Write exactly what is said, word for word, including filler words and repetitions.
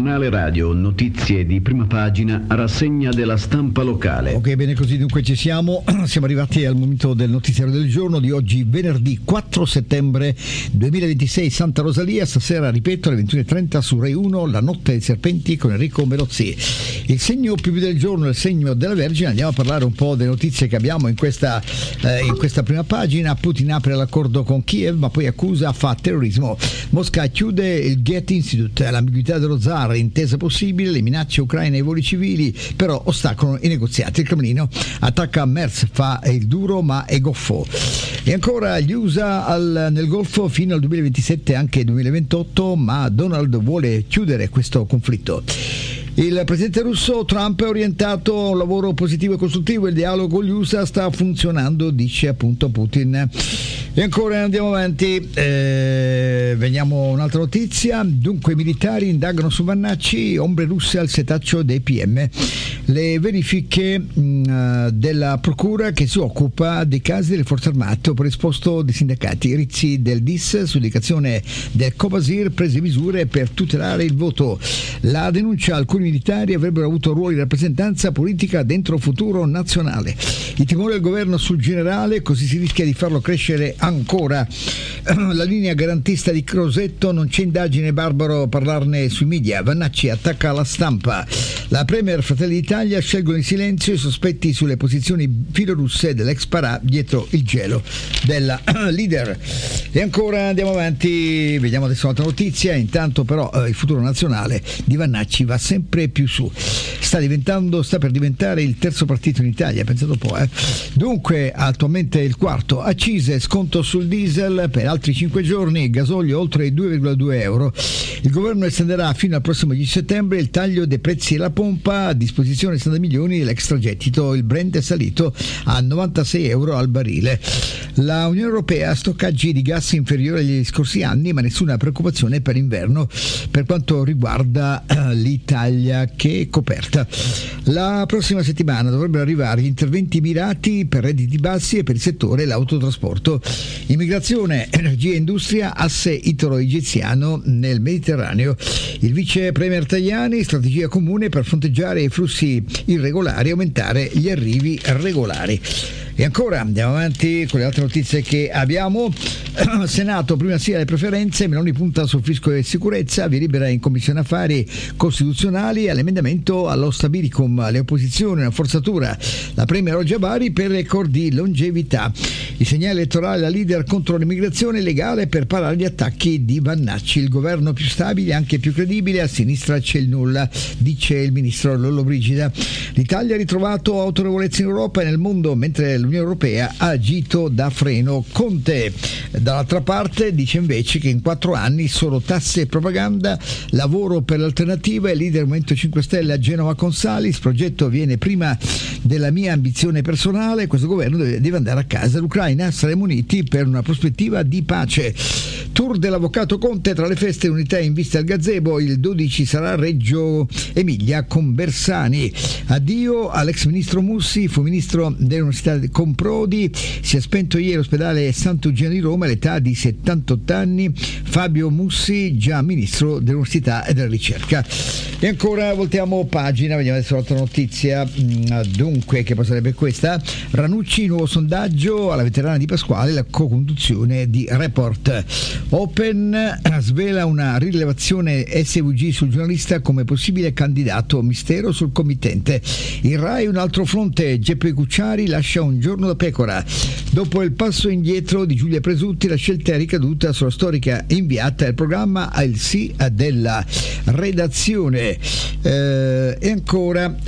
Giornale radio, notizie di prima pagina, rassegna della stampa locale. Ok, bene, così dunque ci siamo. Siamo arrivati al momento del notiziario del giorno di oggi, venerdì quattro settembre duemilaventisei, Santa Rosalia. Stasera, ripeto, alle ventuno e trenta su Rai uno, La notte dei serpenti con Enrico Melozzi. Il segno più del giorno è il segno della Vergine. Andiamo a parlare un po' delle notizie che abbiamo in questa, eh, in questa prima pagina. Putin apre l'accordo con Kiev, ma poi accusa fa terrorismo. Mosca chiude il Goethe Institute, l'ambiguità dello zar, intesa possibile, le minacce ucraine ai voli civili, però ostacolano i negoziati. Il Cremlino attacca Merz, fa il duro ma è goffo. E ancora gli U S A al, nel Golfo fino al duemilaventisette, anche duemilaventotto, ma Donald vuole chiudere questo conflitto. Il presidente russo Trump è orientato a un lavoro positivo e costruttivo, il dialogo con gli U S A sta funzionando, dice appunto Putin. E ancora andiamo avanti, eh, veniamo a un'altra notizia. Dunque, i militari indagano su Vannacci, ombre russe al setaccio dei P M. Le verifiche mh, della procura che si occupa dei casi delle forze armate per esposto dei sindacati. Rizzi del D I S, su indicazione del Copasir, prese misure per tutelare il voto. La denuncia: alcuni militari avrebbero avuto ruoli di rappresentanza politica dentro Futuro Nazionale. I timori del governo sul generale, così si rischia di farlo crescere ancora. La linea garantista di Crosetto, non c'è indagine, barbaro parlarne sui media. Vannacci attacca la stampa. La premier Fratelli d'Italia scelgono in silenzio i sospetti sulle posizioni filorusse dell'ex Parà dietro il gelo della leader. E ancora andiamo avanti, vediamo adesso un'altra notizia. Intanto però eh, il Futuro Nazionale di Vannacci va sempre più su, sta diventando sta per diventare il terzo partito in Italia, pensate un po', eh. Dunque attualmente il quarto. Accise, sconto sul diesel per altri cinque giorni, gasolio oltre i due virgola due euro. Il governo estenderà fino al prossimo dieci settembre il taglio dei prezzi alla pompa, a disposizione settanta milioni l'extragettito. Il Brent è salito a novantasei euro al barile. La Unione Europea ha stoccaggi di gas inferiori agli scorsi anni, ma nessuna preoccupazione per inverno per quanto riguarda uh, l'Italia, che è coperta. La prossima settimana dovrebbero arrivare gli interventi mirati per redditi bassi e per il settore l'autotrasporto. Immigrazione, energia e industria, asse italo-egiziano nel Mediterraneo. Il vice premier Tajani, strategia comune per fronteggiare i flussi irregolari e aumentare gli arrivi regolari. E ancora andiamo avanti con le altre notizie che abbiamo. Senato, prima sia le preferenze, Meloni punta sul fisco e sicurezza, vi libera in commissione affari costituzionali all'emendamento allo stabilicum, le opposizioni una forzatura, la premier oggi a Bari per record di longevità. Il segnale elettorale, la leader contro l'immigrazione legale per parare gli attacchi di Vannacci, il governo più stabile, anche più credibile, a sinistra c'è il nulla, dice il ministro Lollobrigida. L'Italia ha ritrovato autorevolezza in Europa e nel mondo, mentre l'Unione Europea ha agito da freno. Conte dall'altra parte dice invece che in quattro anni solo tasse e propaganda, lavoro per l'alternativa. Il leader Movimento cinque Stelle a Genova con Salis, progetto viene prima della mia ambizione personale, questo governo deve, deve andare a casa. L'Ucraina, saremo uniti per una prospettiva di pace. Tour dell'avvocato Conte, tra le feste e unità in vista al gazebo, il dodici sarà Reggio Emilia con Bersani. Addio all'ex ministro Mussi, fu ministro dell'università con Prodi, si è spento ieri all'ospedale Sant'Eugenio di Roma all'età di settantotto anni. Fabio Mussi, già ministro dell'università e della ricerca. E ancora voltiamo pagina, vediamo adesso l'altra notizia. Dunque, che sarebbe questa? Ranucci, nuovo sondaggio alla veterana di Pasquale, la co-conduzione di Report. Open svela una rilevazione S V G sul giornalista come possibile candidato, mistero sul committente. Il Rai, un altro fronte, Geppi Cucciari lascia un giorno da pecora. Dopo il passo indietro di Giulia Presutti, la scelta è ricaduta sulla storica inviata del programma al sì della redazione. Eh, e ancora